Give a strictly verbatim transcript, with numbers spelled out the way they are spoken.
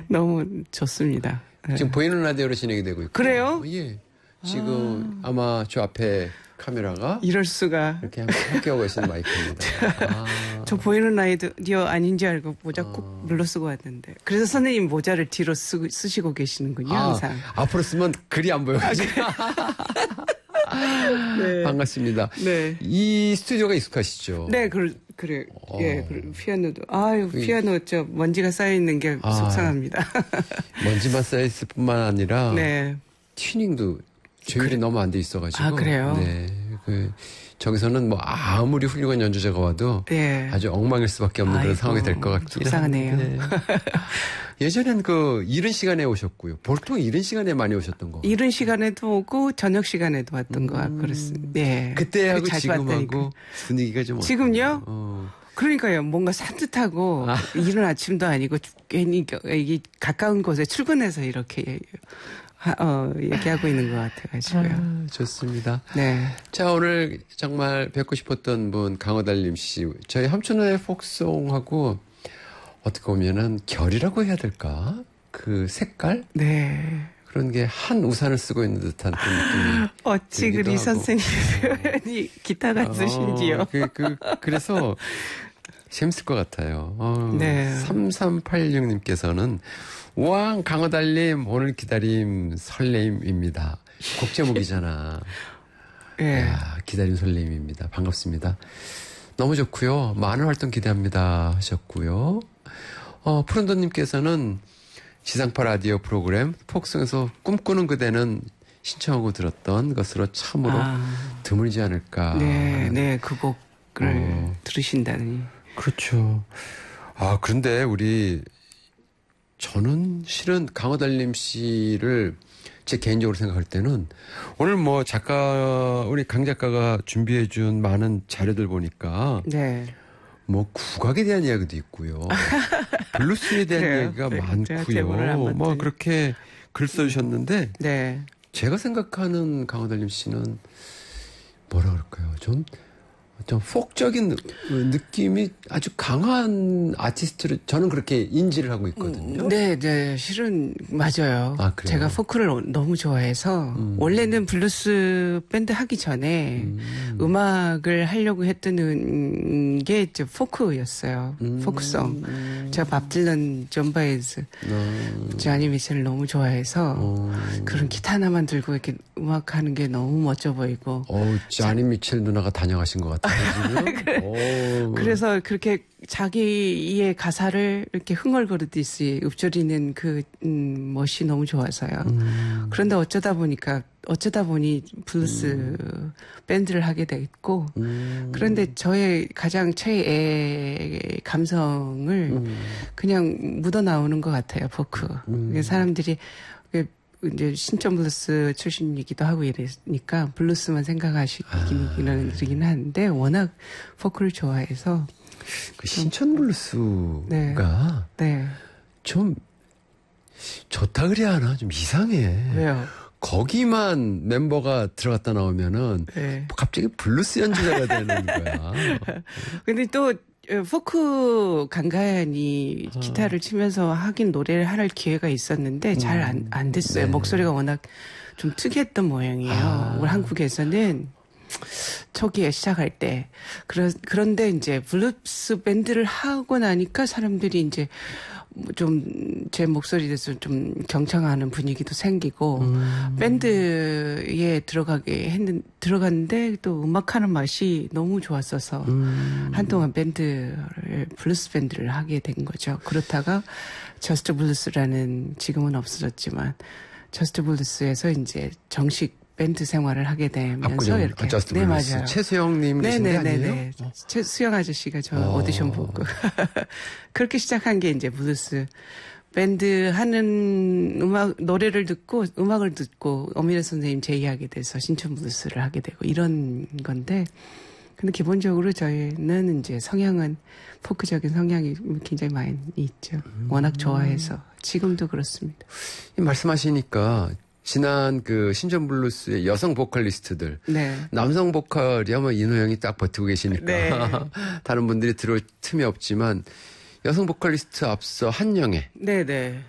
너무 좋습니다. 네. 지금 보이는 라디오로 진행이 되고 있고. 그래요? 예. 지금 아. 아마 저 앞에 카메라가 이럴 수가 이렇게 함께하고 계시는 마이크입니다. 아. 저 보이는 라디오 아닌지 알고 모자 꼭 아. 눌러 쓰고 왔는데. 그래서 선생님 모자를 뒤로 쓰, 쓰시고 계시는군요. 아, 항상. 앞으로 쓰면 글이 안 보여가지고. 네. 반갑습니다. 네. 이 스튜디오가 익숙하시죠? 네, 그, 그래. 어. 예, 그, 피아노도. 아유, 피아노, 저, 먼지가 쌓여있는 게 아. 속상합니다. 먼지만 쌓여있을 뿐만 아니라. 네. 튜닝도 조율이 그래. 너무 안 돼 있어가지고. 아, 그래요? 네. 그, 저기서는 뭐 아무리 훌륭한 연주자가 와도. 네. 아주 엉망일 수밖에 없는 아이고, 그런 상황이 될 것 같긴 속상하네요. 네. 예전엔 그 이른 시간에 오셨고요. 보통 이른 시간에 많이 오셨던 거. 이른 시간에도 오고 저녁 시간에도 왔던 음, 거 그렇습니다. 네. 그때하고 지금하고 분위기가 좀 지금요? 어. 그러니까요. 뭔가 산뜻하고 아. 이른 아침도 아니고 괜히 이게 가까운 곳에 출근해서 이렇게 어, 얘기하고 있는 것 같아가지고요. 아, 좋습니다. 네. 자, 오늘 정말 뵙고 싶었던 분 강호달님 씨. 저희 함춘호의 폭송하고 어떻게 보면은 결이라고 해야 될까? 그 색깔? 네. 그런 게 한 우산을 쓰고 있는 듯한 그 느낌이. 어찌 그리 선생님 표현이 기타 같으신지요? 어, 그, 그, 그래서 재밌을 것 같아요. 어, 네. 삼삼팔육 님께서는 우왕 강호달님 오늘 기다림 설레임입니다. 곡 제목이잖아. 네. 이야, 기다림 설레임입니다. 반갑습니다. 너무 좋고요. 많은 활동 기대합니다 하셨고요. 어, 푸른도님께서는 지상파 라디오 프로그램 폭송에서 꿈꾸는 그대는 신청하고 들었던 것으로 참으로 아. 드물지 않을까. 네, 네, 그 곡을 어. 들으신다니. 그렇죠. 아, 그런데 우리 저는 실은 강호달님 씨를 제 개인적으로 생각할 때는 오늘 뭐 작가 우리 강 작가가 준비해준 많은 자료들 보니까 네. 뭐 국악에 대한 이야기도 있고요, 블루스에 대한 그래요. 이야기가 네, 많고요. 뭐 그렇게 글 써주셨는데 네. 제가 생각하는 강호달님 씨는 뭐라 그럴까요? 좀 좀 폭적인 느낌이 아주 강한 아티스트로 저는 그렇게 인지를 하고 있거든요. 네, 네, 실은 맞아요. 아, 제가 포크를 너무 좋아해서 음. 원래는 블루스 밴드 하기 전에 음. 음악을 하려고 했던 게 이제 포크였어요. 음. 포크송. 음. 제가 밥 딜런, 존 바이즈, 음. 자니 미첼을 너무 좋아해서 음. 그런 기타 하나만 들고 이렇게 음악하는 게 너무 멋져 보이고. 어, 자니 미첼 누나가 다녀가신 것 같아요. 그래서 그렇게 자기의 가사를 이렇게 흥얼거리듯이 읊조리는 그 음, 멋이 너무 좋아서요. 음. 그런데 어쩌다 보니까 어쩌다 보니 블루스 음. 밴드를 하게 됐고 음. 그런데 저의 가장 최애 감성을 음. 그냥 묻어 나오는 것 같아요. 포크. 음. 사람들이 이제 신촌 블루스 출신이기도 하고 이러니까 블루스만 생각하시기는 아. 하는데 워낙 포크를 좋아해서 그 신촌 블루스가 네. 네. 좀 좋다 그래야 하나 좀 이상해. 왜요? 거기만 멤버가 들어갔다 나오면은 네. 갑자기 블루스 연주자가 되는 거야. 근데 또 포크 강가연이 어. 기타를 치면서 하긴 노래를 할 기회가 있었는데 음. 잘 안 안 됐어요. 네. 목소리가 워낙 좀 특이했던 모양이에요. 아. 우리 한국에서는 초기에 시작할 때. 그러, 그런데 이제 블루스 밴드를 하고 나니까 사람들이 이제 좀 제 목소리에 대해서 좀 경청하는 분위기도 생기고 음. 밴드에 들어가게 했는 들어갔는데 또 음악하는 맛이 너무 좋았어서 음. 한동안 밴드를 블루스 밴드를 하게 된 거죠. 그렇다가 저스트 블루스라는 지금은 없어졌지만 저스트 블루스에서 이제 정식 밴드 생활을 하게 되면서 압구정, 이렇게 저스트 네 블루스. 맞아요. 최수영님 계신데 아니에요? 네네네. 최수영 아저씨가 저 어. 오디션 보고 그렇게 시작한 게 이제 블루스 밴드 하는 음악 노래를 듣고 음악을 듣고 엄미래 선생님 제의하게 돼서 신촌 블루스를 하게 되고 이런 건데 근데 기본적으로 저희는 이제 성향은 포크적인 성향이 굉장히 많이 있죠. 음. 워낙 좋아해서 지금도 그렇습니다. 말씀하시니까. 지난 그 신촌 블루스의 여성 보컬리스트들, 네. 남성 보컬이야뭐 인호영이 딱 버티고 계시니까 네. 다른 분들이 들어올 틈이 없지만 여성 보컬리스트 앞서 한영애, 네네.